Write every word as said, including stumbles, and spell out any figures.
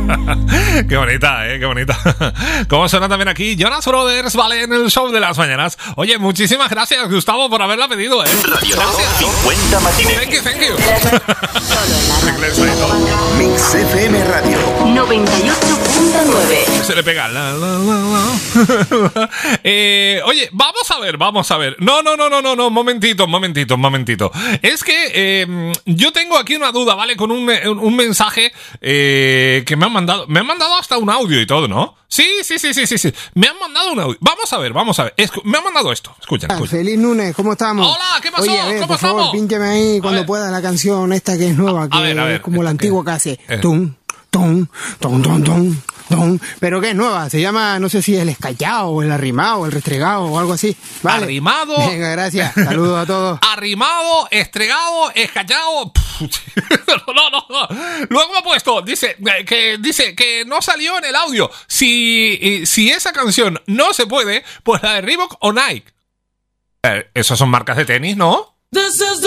Qué bonita, eh, qué bonita. Como suena también aquí Jonas Brothers, vale, en el show de las mañanas. Oye, muchísimas gracias, Gustavo, por haberla pedido, eh. Radio Gracias. cincuenta Matines. Thank you, thank you. Mix F M Radio noventa y ocho punto nueve. Se le pega. La, la, la, la. eh, oye, vamos a ver, vamos a ver. No, no, no, no, no, no, momentito, momentito, momentito. Es que eh, yo tengo aquí una duda, ¿vale? Con un, un, un mensaje eh, que me han mandado. Me han mandado hasta un audio y todo, ¿no? Sí, sí, sí, sí, sí, sí. Me han mandado un audio. Vamos a ver, vamos a ver. Escu- me han mandado esto. Escuchen, escuchen. Feliz lunes, ¿cómo estamos? Hola, ¿qué pasó? Oye, a ver, ¿Cómo por favor, estamos? pínchame ahí cuando ver. pueda la canción esta que es nueva, A- que a ver, a ver, es como la ¿esta antigua qué? que hace. Eh. Tum, tum, tum, tum, tum, tum. Pero que es nueva, se llama, no sé si es el escayado, o el arrimado, o el restregado, o algo así. ¿Vale? Arrimado. Venga, gracias. Saludos a todos. Arrimado, estregado, escallado. No, no, no. Luego me ha puesto, dice eh, que dice que no salió en el audio. Si, eh, si esa canción no se puede, pues la de Reebok o Nike. Eh, esas son marcas de tenis, ¿no? This is